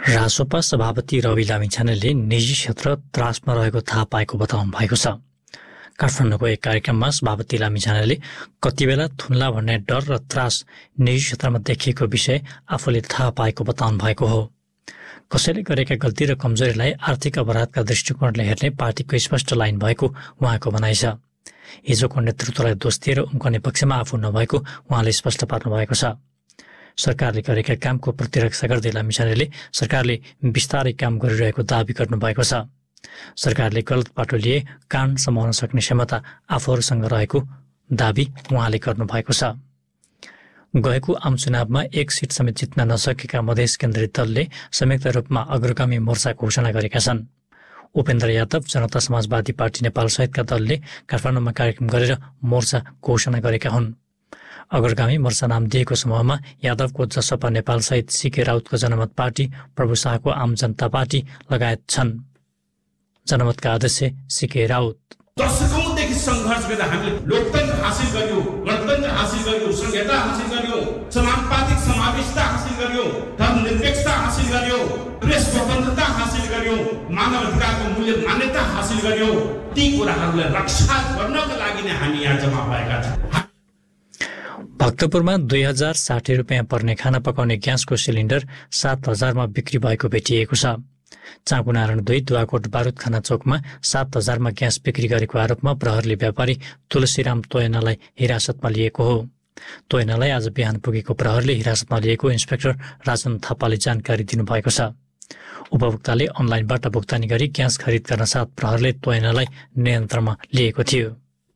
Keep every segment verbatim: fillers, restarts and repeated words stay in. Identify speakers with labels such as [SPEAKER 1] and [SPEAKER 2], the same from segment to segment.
[SPEAKER 1] रासोपा सभापति रवि लामिछानेले निजी क्षेत्र त्रासमा रहेको थाहा पाएको बताउनु भएको छ। काठमाडौँको एक कार्यक्रममा सभापति लामिछानेले कतिबेला थुन्ला भन्ने डर र त्रास निजी क्षेत्रमा देखिएको विषय आफूले थाहा पाएको बताउनु भएको हो। कसैले गरेका गल्ती र कमजोरीलाई आर्थिक अपराधका दृष्टिकोणले हेर्ने पार्टीको स्पष्ट लाइन भएको उहाँको भनाइ छ। हिजोको नेतृत्वलाई दोष दिएर उम्कने पक्षमा आफू नभएको उहाँले स्पष्ट पार्नु भएको छ। सरकारले गरेका कामको प्रतिरक्षा गर्दै लामिछानेले सरकारले बिस्तारै काम गरिरहेको दावी गर्नुभएको छ। सरकारले गलत बाटो लिए कान समाउन सक्ने क्षमता आफूहरूसँग रहेको दावी उहाँले गर्नुभएको छ। गएको आम चुनावमा एक सिट समेत जित्न नसकेका मधेस केन्द्रित दलले संयुक्त रूपमा अग्रगामी मोर्चा घोषणा गरेका छन्। उपेन्द्र यादव जनता समाजवादी पार्टी नेपाल सहितका दलले काठमाडौँमा कार्यक्रम गरेर मोर्चा घोषणा गरेका हुन्। अग्रगामी मोर्चा नाम दिएको समूहमा यादवको जसपा नेपाल सहित सीके राउतको जनमत पार्टी, प्रभु शाहको आम जनता पार्टी लगायत छन्। जनमतका अध्यक्ष सीके राउत
[SPEAKER 2] दशकौंदेखि संघर्ष गर्दा हामीले लोकतन्त्र हासिल गर्यौं, गणतन्त्र हासिल गर्यौं, संहिता हासिल गर्यौं, समानुपातिक समावेशता हासिल गर्यौं, धर्मनिरपेक्षता हासिल गर्यौं, प्रेस स्वतन्त्रता हासिल गर्यौं, मानव अधिकारको मूल्य मान्यता हासिल गर्यौं। ती कुराहरूलाई रक्षा गर्नका लागि नै हामी यहाँ जम्मा भएका छौं।
[SPEAKER 1] भक्तपुरमा दुई हजार साठी रुपियाँ पर्ने खाना पकाउने ग्यासको सिलिन्डर सात हजारमा बिक्री भएको भेटिएको छ। चाँकुनारायण दुई दुवाकोट बारुद खाना चौकमा सात हजारमा ग्यास बिक्री गरेको आरोपमा प्रहरीले व्यापारी तुलसीराम तोयनालाई हिरासतमा लिएको हो। तोयनालाई आज बिहान पुगेको प्रहरीले हिरासतमा लिएको इन्सपेक्टर राजन थापाले जानकारी दिनुभएको छ। उपभोक्ताले अनलाइनबाट भुक्तानी गरी ग्यास खरिद गर्न साथ प्रहरीले तोयनालाई नियन्त्रणमा लिएको थियो।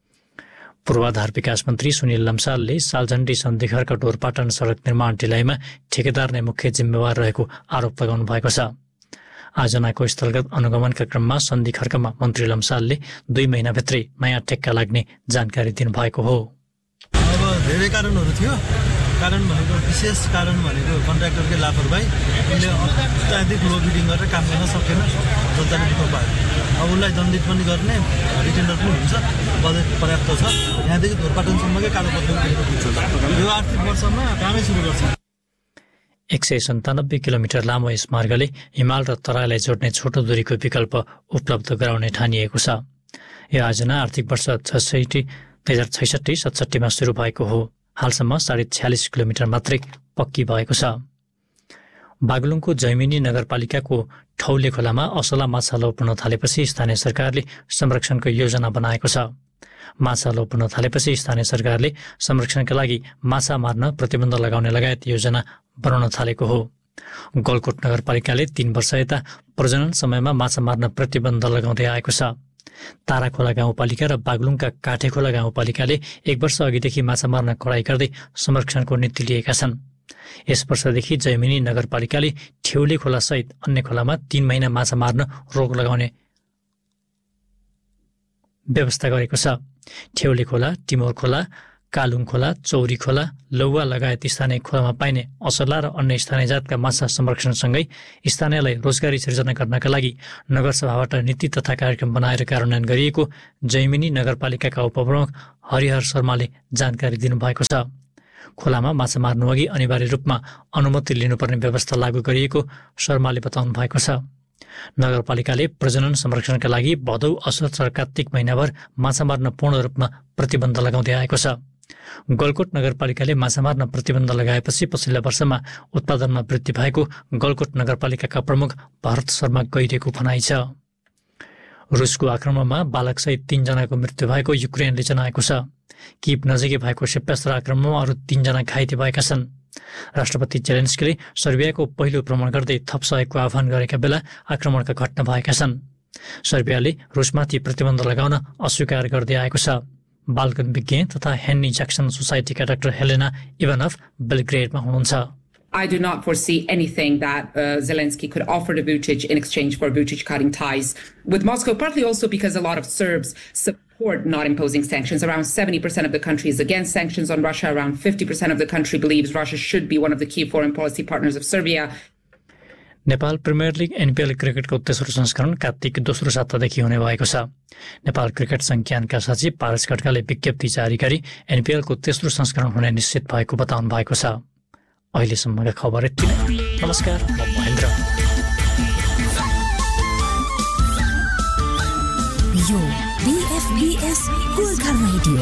[SPEAKER 1] पूर्वाधार विकास मन्त्री सुनिल लम्सालले सालझण्डी सन्धिखरका ढोरपाटन सडक निर्माण ढिलाइमा ठेकेदार नै मुख्य जिम्मेवार रहेको आरोप लगाउनु भएको छ। आजनाको स्थलगत अनुगमनका क्रममा सन्धिखर्कमा मन्त्री लम्सालले दुई महिनाभित्रै नयाँ ठेक्का लाग्ने जानकारी दिनुभएको हो।
[SPEAKER 3] अब धेरै कारणहरू थियो। कारण भनेको विशेष कारण भनेको कन्ट्राक्टरकै लापरवाही, उनले अत्याधिक लो बिडिङ गरेर काम गर्न सकेन, जनताले दुःख पायो। अब उसलाई दण्डित पनि गर्ने रिटेन्डर पनि हुन्छ, बजेट पर्याप्त छ। यहाँदेखि ढोरपाटनसम्मकै कालोपत्र यो आर्थिक वर्षमा कामै सुरु गर्छ।
[SPEAKER 1] एक सय सन्तानब्बे किलोमिटर लामो यस मार्गले हिमाल र तराईलाई जोड्ने छोटो दूरीको विकल्प उपलब्ध गराउने ठानिएको छ। यो योजना आर्थिक वर्ष छैसठी दुई हजार छैसठी सतसट्ठीमा सुरु भएको हो। हालसम्म साढे छ्यालिस किलोमिटर मात्रै पक्की भएको छ। बागलुङको जैमिनी नगरपालिकाको ठौले खोलामा असला माछा लोप्न थालेपछि स्थानीय सरकारले संरक्षणको योजना बनाएको छ। माछा लोप्न थालेपछि स्थानीय सरकारले संरक्षणका लागि माछा मार्न प्रतिबन्ध लगाउने लगायत योजना बनाउन थालेको हो। गलकोट नगरपालिकाले तीन वर्ष यता प्रजनन समयमा माछा मार्न प्रतिबन्ध लगाउँदै आएको छ। ताराखोला गाउँपालिका र बागलुङका काठेखोला गाउँपालिकाले एक वर्ष अघिदेखि माछा मार्न कडाई गर्दै संरक्षणको नीति लिएका छन्। यस वर्षदेखि जैमिनी नगरपालिकाले ठेउले खोला सहित अन्य खोलामा तीन महिना माछा मार्न रोक लगाउने व्यवस्था गरेको छ। ठेउले खोला, टिमोर खोला, कालुङ खोला, चौरी खोला, लौवा लगायत स्थानीय खोलामा पाइने असला र अन्य स्थानीय जातका माछा संरक्षणसँगै स्थानीयलाई रोजगारी सृजना गर्नका लागि नगरसभाबाट नीति तथा कार्यक्रम बनाएर कार्यान्वयन गरिएको जैमिनी नगरपालिकाका उपप्रमुख हरिहर शर्माले जानकारी दिनुभएको छ। खोलामा माछा मार्नुअघि अनिवार्य रूपमा अनुमति लिनुपर्ने व्यवस्था लागू गरिएको शर्माले बताउनु भएको छ। नगरपालिकाले प्रजनन संरक्षणका लागि भदौ, असोज र कार्तिक महिनाभर माछा मार्न पूर्ण रूपमा प्रतिबन्ध लगाउँदै आएको छ। गलकोट नगरपालिकाले माछा मार्न प्रतिबन्ध लगाएपछि पछिल्ला वर्षमा उत्पादनमा वृद्धि भएको गलकोट नगरपालिकाका प्रमुख भरत शर्मा गइरहेको भनाइ छ। रुसको आक्रमणमा बालकसहित तीनजनाको मृत्यु भएको युक्रेनले जनाएको छ। किभ नजिकै भएको क्षेपणास्त्र आक्रमणमा अरू तीनजना घाइते भएका छन्। राष्ट्रपति जेलेन्स्कीले सर्बियाको पहिलो भ्रमण गर्दै थप सहयोगको आह्वान गरेका बेला आक्रमणका घटना भएका छन्। सर्बियाले रुसमाथि प्रतिबन्ध लगाउन अस्वीकार गर्दै आएको छ। बाल्कन विज्ञ तथा हेन्नी ज्याक्सन सोसाइटीका डाक्टर हेलेना इभानोभ बेलग्रेडमा हुनुहुन्छ।
[SPEAKER 4] I do not foresee anything that uh, Zelensky could offer to Vučić in exchange for Vučić cutting ties with Moscow, partly also because a lot of Serbs support not imposing sanctions. Around seventy percent of the country is against sanctions on Russia. Around fifty percent of the country believes Russia should be one of the key foreign policy partners of Serbia.
[SPEAKER 1] Nepal premier league NPL क्रिकेटको तेस्रो संस्करण कार्तिक दोस्रो सातादेखि हुने भएको छ। Nepal cricket संज्ञानका सचिव पारस खड्काले विज्ञप्ति जारी गरी एनपिएलको तेस्रो संस्करण हुने निश्चित भएको बताउनु भएको छ। अहिलेसम्मका खबर यति नै। नमस्कार, म महेन्द्र।
[SPEAKER 5] यो बीएफबीएस गोर्खा रेडियो